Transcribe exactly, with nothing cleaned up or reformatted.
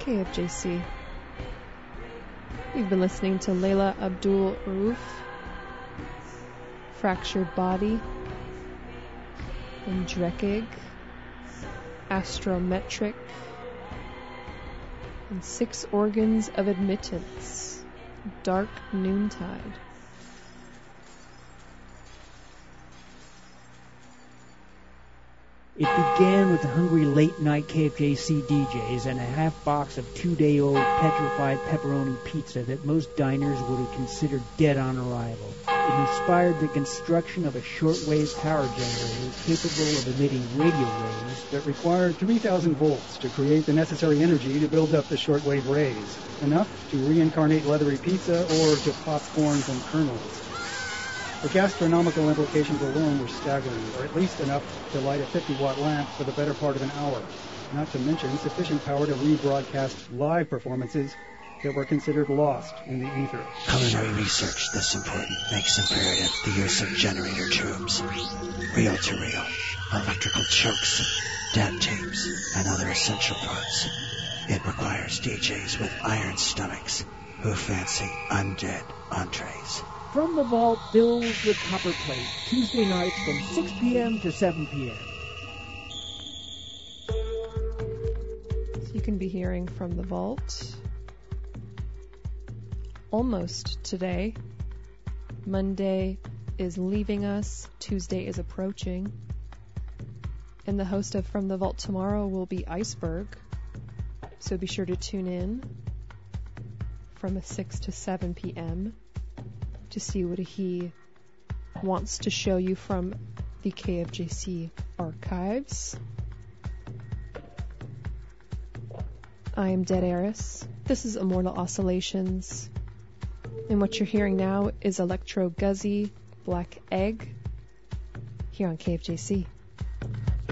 K F J C. You've been listening to Layla Abdul Rauf, Fractured Body, and Dreckig, Astrometric, and Six Organs of Admittance, Dark Noontide. It began with the hungry late-night K F J C D Js and a half box of two-day-old petrified pepperoni pizza that most diners would have considered dead on arrival. It inspired the construction of a shortwave power generator capable of emitting radio rays that required three thousand volts to create the necessary energy to build up the shortwave rays, enough to reincarnate leathery pizza or to popcorn from kernels. The gastronomical implications alone were staggering, or at least enough to light a fifty-watt lamp for the better part of an hour, not to mention sufficient power to rebroadcast live performances that were considered lost in the ether. Culinary research this important makes imperative the use of generator tubes, reel-to-reel, electrical chokes, dab tapes, and other essential parts. It requires D Js with iron stomachs who fancy undead entrees. From the Vault fills with copper plate, Tuesday nights from six p.m. to seven p.m. So you can be hearing from the Vault almost today. Monday is leaving us, Tuesday is approaching. And the host of From the Vault tomorrow will be Iceberg. So be sure to tune in from six to seven p.m. to see what he wants to show you from the K F J C archives. I am Dead Eris. This is Immortal Oscillations. And what you're hearing now is Electro Guzzy Black Egg here on K F J C.